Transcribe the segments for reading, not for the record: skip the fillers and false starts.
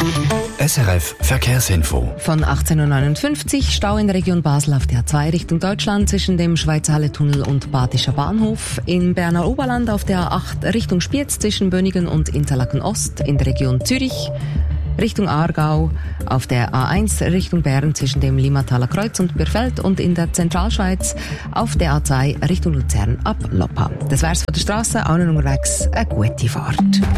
SRF Verkehrsinfo. Von 18.59 Uhr Stau in der Region Basel auf der A2 Richtung Deutschland zwischen dem Schweizer Halletunnel und Badischer Bahnhof. In Berner Oberland auf der A8 Richtung Spiez zwischen Bönigen und Interlaken Ost in der Region Zürich. Richtung Aargau auf der A1 Richtung Bern zwischen dem Limmataler Kreuz und Bürfeld und in der Zentralschweiz auf der A2 Richtung Luzern ab Loppa. Das wär's von der Strasse, allen unterwegs eine gute Fahrt.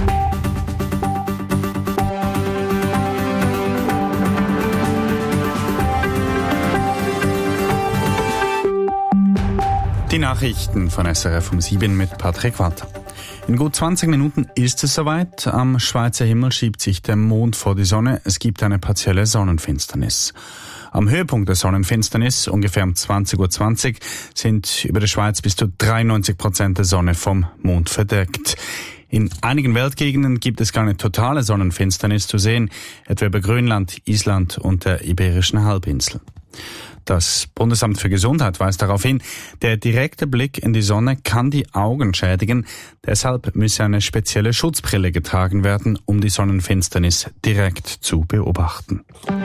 Die Nachrichten von SRF um 7 mit Patrick Walter. In gut 20 Minuten ist es soweit. Am Schweizer Himmel schiebt sich der Mond vor die Sonne. Es gibt eine partielle Sonnenfinsternis. Am Höhepunkt der Sonnenfinsternis, ungefähr um 20.20 Uhr, sind über der Schweiz bis zu 93% der Sonne vom Mond verdeckt. In einigen Weltgegenden gibt es gar eine totale Sonnenfinsternis zu sehen, etwa über Grönland, Island und der Iberischen Halbinsel. Das Bundesamt für Gesundheit weist darauf hin, der direkte Blick in die Sonne kann die Augen schädigen. Deshalb müsse eine spezielle Schutzbrille getragen werden, um die Sonnenfinsternis direkt zu beobachten.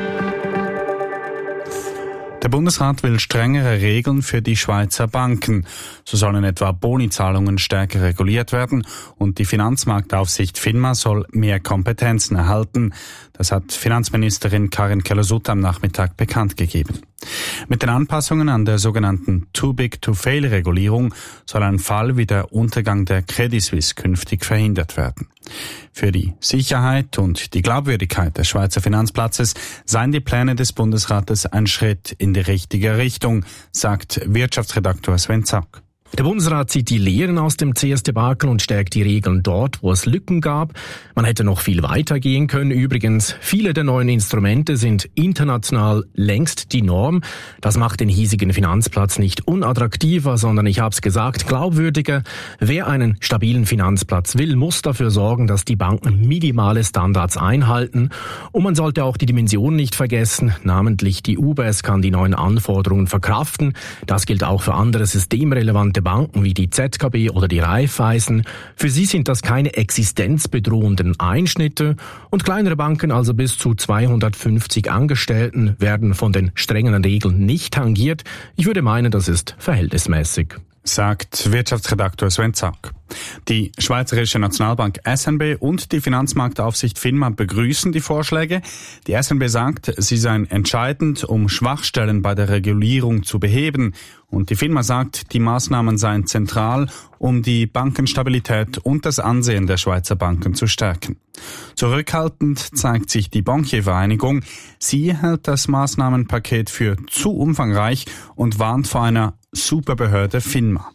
Der Bundesrat will strengere Regeln für die Schweizer Banken. So sollen etwa Bonizahlungen stärker reguliert werden und die Finanzmarktaufsicht FINMA soll mehr Kompetenzen erhalten. Das hat Finanzministerin Karin Keller-Sutter am Nachmittag bekannt gegeben. Mit den Anpassungen an der sogenannten Too-Big-to-Fail-Regulierung soll ein Fall wie der Untergang der Credit Suisse künftig verhindert werden. Für die Sicherheit und die Glaubwürdigkeit des Schweizer Finanzplatzes seien die Pläne des Bundesrates ein Schritt in die richtige Richtung, sagt Wirtschaftsredaktor Sven Zack. Der Bundesrat zieht die Lehren aus dem CS-Debakel und stärkt die Regeln dort, wo es Lücken gab. Man hätte noch viel weiter gehen können. Übrigens, viele der neuen Instrumente sind international längst die Norm. Das macht den hiesigen Finanzplatz nicht unattraktiver, sondern, ich habe es gesagt, glaubwürdiger. Wer einen stabilen Finanzplatz will, muss dafür sorgen, dass die Banken minimale Standards einhalten. Und man sollte auch die Dimension nicht vergessen. Namentlich die UBS kann die neuen Anforderungen verkraften. Das gilt auch für andere systemrelevante Banken wie die ZKB oder die Raiffeisen. Für sie sind das keine existenzbedrohenden Einschnitte und kleinere Banken, also bis zu 250 Angestellten, werden von den strengen Regeln nicht tangiert. Ich würde meinen, das ist verhältnismäßig, sagt Wirtschaftsredaktor Sven Zack. Die Schweizerische Nationalbank SNB und die Finanzmarktaufsicht FINMA begrüßen die Vorschläge. Die SNB sagt, sie seien entscheidend, um Schwachstellen bei der Regulierung zu beheben. Und die FINMA sagt, die Maßnahmen seien zentral, um die Bankenstabilität und das Ansehen der Schweizer Banken zu stärken. Zurückhaltend zeigt sich die Bankiervereinigung. Sie hält das Maßnahmenpaket für zu umfangreich und warnt vor einer Superbehörde FINMA.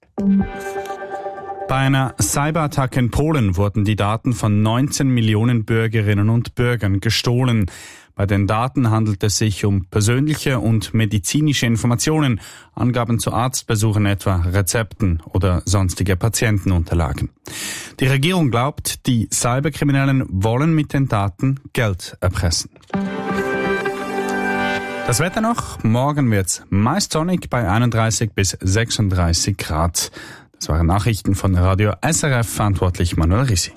Bei einer Cyberattacke in Polen wurden die Daten von 19 Millionen Bürgerinnen und Bürgern gestohlen. Bei den Daten handelt es sich um persönliche und medizinische Informationen, Angaben zu Arztbesuchen etwa, Rezepten oder sonstige Patientenunterlagen. Die Regierung glaubt, die Cyberkriminellen wollen mit den Daten Geld erpressen. Das Wetter noch. Morgen wird's meist sonnig bei 31 bis 36 Grad. Das waren Nachrichten von Radio SRF, verantwortlich Manuel Rissi.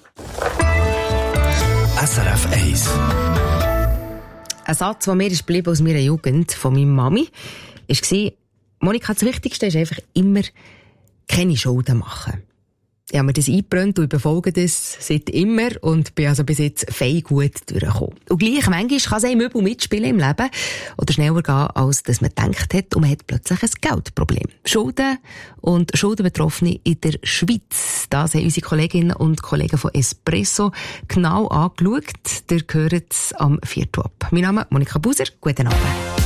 SRF 1. Ein Satz, der mir ist geblieben aus meiner Jugend, von meiner Mami, war: Monika, das Wichtigste ist einfach immer keine Schulden machen. Ich habe mir das eingebrannt und ich befolge das seit immer und bin also bis jetzt fein gut durchgekommen. Und gleich, manchmal kann es einem übel mitspielen im Leben oder schneller gehen, als dass man gedacht hat, und man hat plötzlich ein Geldproblem. Schulden und Schuldenbetroffene in der Schweiz. Das haben unsere Kolleginnen und Kollegen von Espresso genau angeschaut. Ihr hört es am 4. ab. Mein Name ist Monika Buser. Guten Abend.